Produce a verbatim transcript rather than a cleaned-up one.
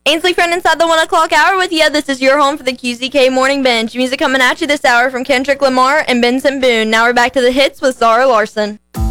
Ainsley Friend inside the one o'clock hour with you. This is your home for the Q Z K Morning Bench. Music coming at you this hour from Kendrick Lamar and Benson Boone. Now we're back to the hits with Zara Larson.